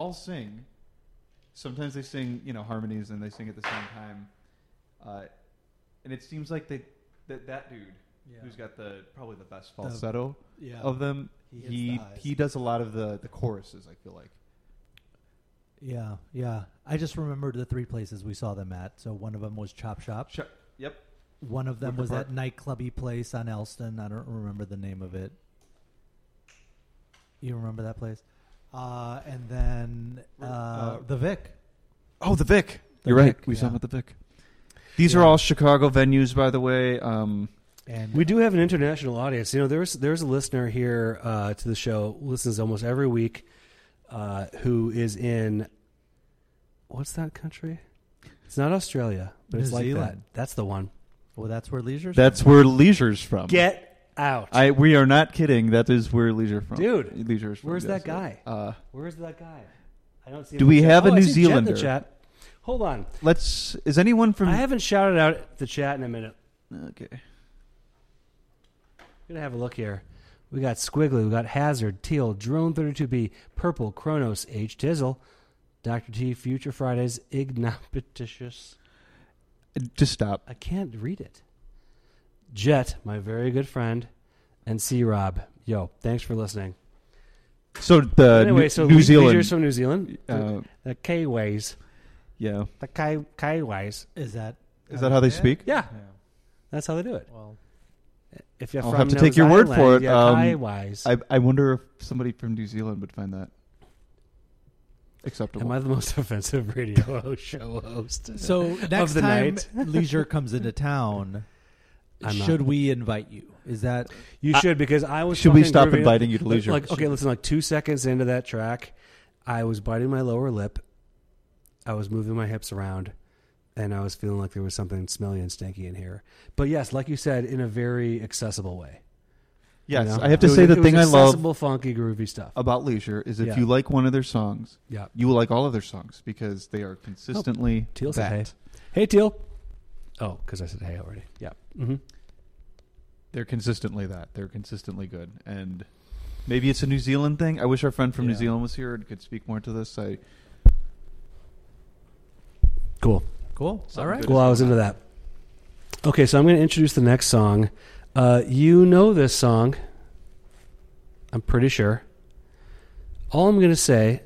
all sing. Sometimes they sing, harmonies, and they sing at the same time. And it seems like that dude who's got probably the best falsetto of them. He does a lot of the choruses. I feel like. Yeah. I just remembered the 3 places we saw them at. So one of them was Chop Shop. Yep. One of them Wicker was Park. that nightclubby place on Elston. I don't remember the name of it. You remember that place? And then the Vic. Oh, the Vic. The You're right. Vic, We saw yeah. them at the Vic. These are all Chicago venues, by the way. And We do have an international audience. There's a listener here to the show, listens almost every week, who is in, what's that country? It's not Australia, but New it's like that. Zealand. That's the one. Well, that's where Leisure's That's from. where Leisure's from. Get out. We are not kidding. That is where Leisure from. Dude, Leisure's from. where's yes. that guy? Where's that guy? I don't see him Do in we the have chat. a New I see Jet in Zealander? the chat. Hold on. Is anyone from... I haven't shouted out the chat in a minute. Okay. I'm going to have a look here. We got Squiggly, we got Hazard, Teal, Drone 32B, Purple, Kronos, H. Tizzle, Dr. T, Future Fridays, Ignapetitious. Just stop. I can't read it. Jet, my very good friend, and C. Rob. Yo, thanks for listening. So Anyway, New Zealand... Leisure's from New Zealand. The Kiwis. Yeah. The Kiwis. Is that how they speak? Yeah. That's how they do it. Well, If you're I'll from have to Nose take your word for it. Island, Kiwis. I wonder if somebody from New Zealand would find that acceptable. Am I the most offensive radio show host? so next the time night? Leisure comes into town, I'm not. should we invite you? Is that You should, because I was. Should we fucking stop grooving inviting up- you to Leisure? Okay, listen. Like 2 seconds into that track, I was biting my lower lip. I was moving my hips around, and I was feeling like there was something smelly and stinky in here. But yes, like you said, in a very accessible way. Yes, You know? I have to It was- say it the was thing I love accessible, funky, groovy stuff. about Leisure is if Yeah. you like one of their songs, Yeah. you will like all of their songs because they are consistently Teal said that. hey. Hey, Teal. Oh, because I said hey already. Yeah. Mm-hmm. They're consistently that. They're consistently good. And maybe it's a New Zealand thing. I wish our friend from New Yeah. Zealand was here and could speak more to this. Cool. cool? Something All right. good. Cool. I was into that. Okay, so I'm going to introduce the next song. You know this song. I'm pretty sure. All I'm going to say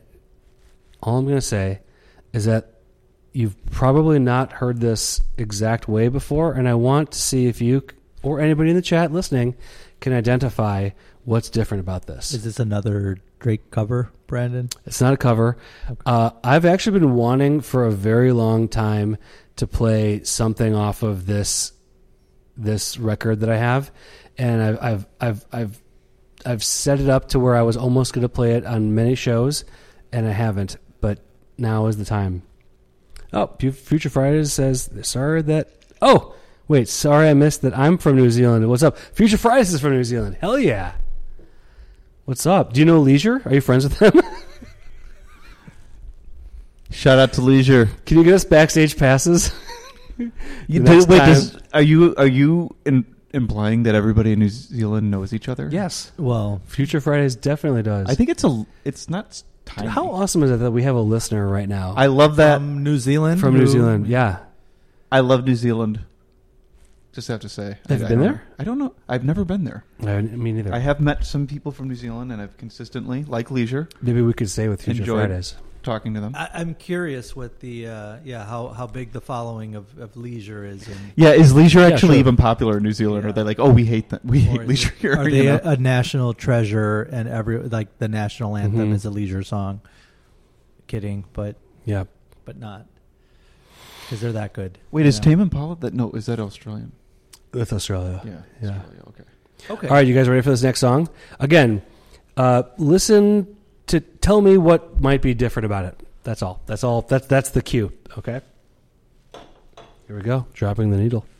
is that you've probably not heard this exact way before, and I want to see if you or anybody in the chat listening can identify what's different about this. Is this another Drake cover, Brandon? It's not a cover. Okay. I've actually been wanting for a very long time to play something off of this record that I have, and I've set it up to where I was almost going to play it on many shows, and I haven't. But now is the time. Oh, Future Fridays says sorry that. Oh, wait, sorry I missed that. I'm from New Zealand. What's up? Future Fridays is from New Zealand. Hell yeah. What's up? Do you know Leisure? Are you friends with them? Shout out to Leisure. Can you get us backstage passes? Wait, time- are you implying that everybody in New Zealand knows each other? Yes. Well, Future Fridays definitely does. I think it's not tiny. How awesome is it that we have a listener right now I love that. from New Zealand. from New who- Zealand? Yeah. I love New Zealand. Just have to say. Have you I been don't- there? I don't know. I've never been there. Me neither. I have met some people from New Zealand, and I've consistently, like Leisure, Maybe we could stay with Future Enjoyed. Fridays. talking to them. I'm curious what the how big the following of Leisure is. In, Yeah, is Leisure actually sure. even popular in New Zealand? Or Yeah. are they like, oh, we hate them. We or hate is Leisure it- here. Are you they know? a national treasure and the national anthem Mhm. is a Leisure song? Kidding, but Yeah. not because they're that good. Wait, you is know? Tame Impala? Is that Australian? With Australia. Yeah. Yeah. Australia, okay. Okay. All right, you guys ready for this next song? Again, listen to tell me what might be different about it. That's all. That's the cue. Okay. Here we go. Dropping the needle.